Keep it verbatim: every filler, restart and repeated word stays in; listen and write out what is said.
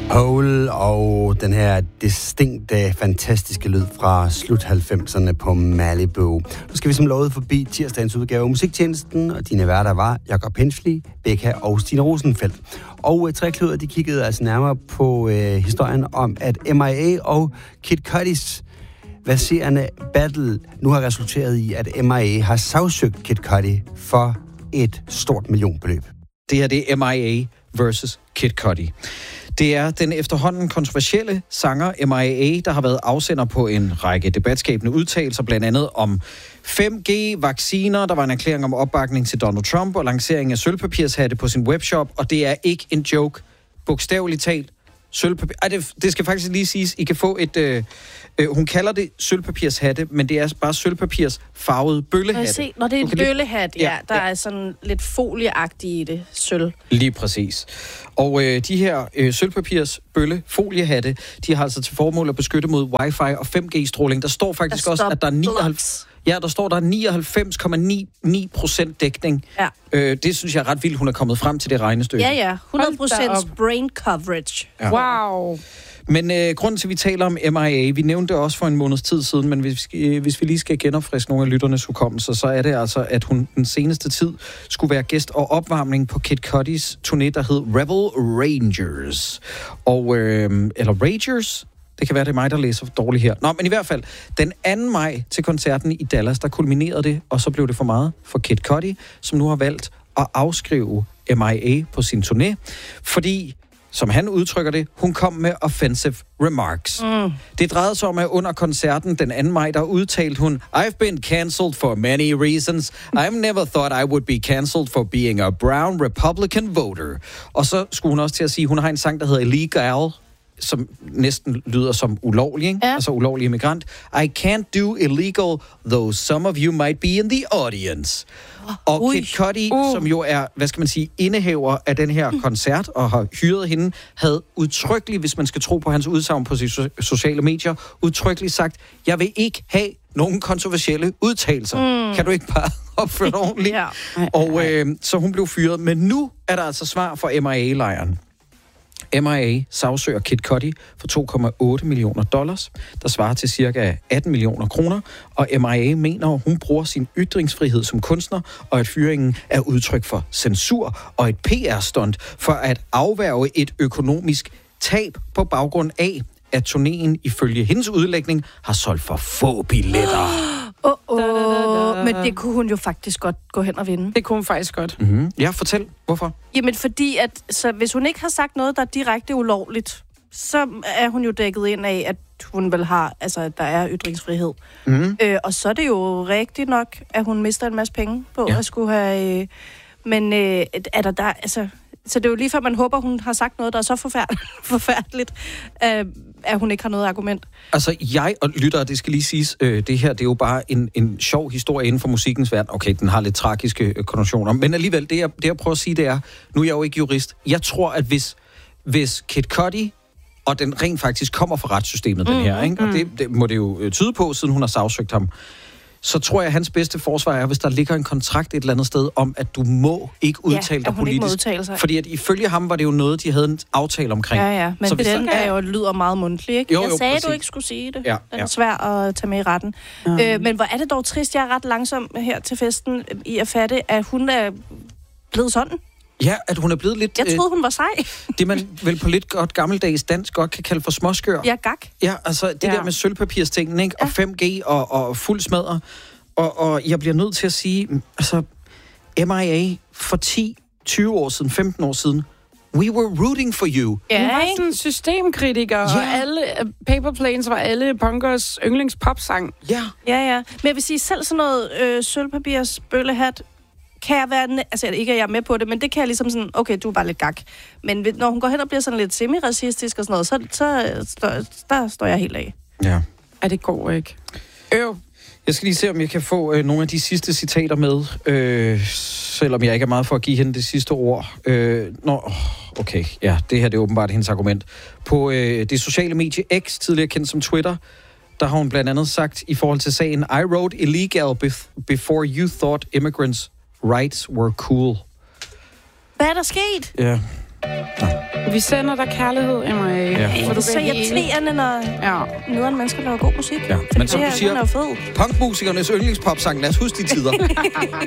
Hole og den her distinkte, fantastiske lyd fra slut halvfemserne på Malibu. Nu skal vi som lovet forbi tirsdagens udgave af Musiktjenesten, og dine værter var Jakob Hensley, Becca og Stine Rosenfeldt. Og Trækløder, de kiggede altså nærmere på øh, historien om, at M I A og Kid Cudi's verserende battle nu har resulteret i, at M I A har sagsøgt Kid Cudi for et stort millionbeløb. Det her, det er M I A versus Kid Cudi. Det er den efterhånden kontroversielle sanger M I A, der har været afsender på en række debatskabende udtalelser, blandt andet om fem G, vacciner, der var en erklæring om opbakning til Donald Trump og lancering af sølvpapirshatte på sin webshop, og det er ikke en joke, bogstaveligt talt. Sølvpapir. Ej, det, det skal faktisk lige siges, I kan få et... Øh, øh, hun kalder det sølvpapirshatte, men det er bare sølvpapirs farvede bøllehatte. Se, når det er en bøllehat, ja, ja, der ja. er sådan lidt folieagtigt i det, sølv. Lige præcis. Og øh, de her øh, sølvpapirs bølle foliehatte, de har altså til formål at beskytte mod wifi og fem G-stråling. Der står faktisk der også, at der er nioghalvfems... Ja, der står, der er nioghalvfems komma ni procent dækning. Ja. Øh, det synes jeg er ret vildt, hun er kommet frem til det regnestykke. Ja, ja. hundrede procent brain coverage. Ja. Wow. Men øh, grunden til, at vi taler om M I A, vi nævnte det også for en måneds tid siden, men hvis, øh, hvis vi lige skal genopfriske nogle af lytternes hukommelser, så er det altså, at hun den seneste tid skulle være gæst og opvarmning på Kid Cudi's turné, der hed Rebel Rangers. Og, øh, eller Ragers? Det kan være, det er mig, der læser dårligt her. Nå, men i hvert fald, den anden maj til koncerten i Dallas, der kulminerede det, og så blev det for meget for Kid Cudi, som nu har valgt at afskrive M I A på sin turné, fordi, som han udtrykker det, hun kom med offensive remarks. Mm. Det drejede sig om, at under koncerten den anden maj, der udtalte hun, I've been cancelled for many reasons. I've never thought I would be cancelled for being a brown Republican voter. Og så skulle hun også til at sige, hun har en sang, der hedder Illegal, som næsten lyder som ulovlig, ikke? Ja. Altså ulovlig immigrant. I can't do illegal, though some of you might be in the audience. Og Ui. Kid Cudi, uh. som jo er, hvad skal man sige, indehaver af den her koncert, og har hyret hende, havde udtrykkeligt, hvis man skal tro på hans udsagn på sine sociale medier, udtrykkeligt sagt, jeg vil ikke have nogen kontroversielle udtalelser. Mm. Kan du ikke bare opføre det ordentligt? Ja. Og øh, så hun blev fyret. Men nu er der altså svar for M I A-lejren. M I A sagsøger Kid Cudi for to komma otte millioner dollars, der svarer til cirka atten millioner kroner, og M I A mener, at hun bruger sin ytringsfrihed som kunstner, og at fyringen er udtryk for censur og et P R-stunt for at afværge et økonomisk tab på baggrund af, at turnéen ifølge hendes udlægning har solgt for få billetter. Åh, oh, oh. Men det kunne hun jo faktisk godt gå hen og vinde. Det kunne hun faktisk godt. Mm-hmm. Ja, fortæl. Hvorfor? Jamen, fordi at så hvis hun ikke har sagt noget, der er direkte ulovligt, så er hun jo dækket ind af, at hun vel har, altså, at der er ytringsfrihed. Mm. Øh, og så er det jo rigtigt nok, at hun mister en masse penge på ja. at skulle have... Øh, men øh, er der der... Altså, så det er jo lige før, man håber, hun har sagt noget, der er så forfærdeligt, forfærdeligt øh, at hun ikke har noget argument. Altså, jeg og lyttere, det skal lige siges, øh, det her, det er jo bare en, en sjov historie inden for musikkens verden. Okay, den har lidt tragiske øh, konnotationer, men alligevel, det jeg, det jeg prøver at sige, det er, nu er jeg jo ikke jurist, jeg tror, at hvis, hvis Kid Cudi, og den rent faktisk kommer fra retssystemet, mm, den her, ikke? Og det, det må det jo tyde på, siden hun har sagsøgt ham, så tror jeg, at hans bedste forsvar er, hvis der ligger en kontrakt et eller andet sted om, at du må ikke udtale ja, dig politisk. Fordi at ifølge ham var det jo noget, de havde en aftale omkring. Ja, ja, men så den der... er jo, lyder meget mundtlig, ikke? Jo, jo, jeg sagde, præcis. Du ikke skulle sige det. Ja, den ja. er svær at tage med i retten. Mm. Øh, men hvor er det dog trist, jeg er ret langsom her til festen i at fatte, at hun er blevet sådan. Ja, at hun er blevet lidt... Jeg troede, hun var sej. Det man vel på lidt godt gammeldags dansk godt kan kalde for småskør. Ja, gak. Ja, altså det ja. der med sølvpapirstingen, ikke? Ja. Og fem G og, og fuld smadre. Og, og jeg bliver nødt til at sige, altså, M I A for ti, tyve år siden, femten år siden, we were rooting for you. Ja, hun var sådan en systemkritiker, yeah. og alle uh, Paper Planes var alle punkers yndlingspopsang. Ja. Ja, ja. Men jeg vil sige, selv sådan noget øh, sølvpapirs bøllehat, kan jeg være... Altså, ikke at jeg er med på det, men det kan jeg ligesom sådan, okay, du er bare lidt gak. Men når hun går hen og bliver sådan lidt semi-racistisk og sådan noget, så, så, så der står jeg helt af. Ja. Ja, det går ikke. Øv. Jeg skal lige se, om jeg kan få øh, nogle af de sidste citater med, øh, selvom jeg ikke er meget for at give hende det sidste ord. Øh, nå, okay, ja, det her det er åbenbart hendes argument. På øh, det sociale medie X, tidligere kendt som Twitter, der har hun blandt andet sagt i forhold til sagen, I wrote illegal bef- before you thought immigrants' rights were cool. Hvad er der sket? Ja. Vi sender dig kærlighed, M I A. Ja. Det er så irriterende, når Ja. nederen mennesker laver god musik. Ja. Fordi Men som det du her, siger, den er jo fed. punkmusikernes yndlingspopsang, lad os huske de tider.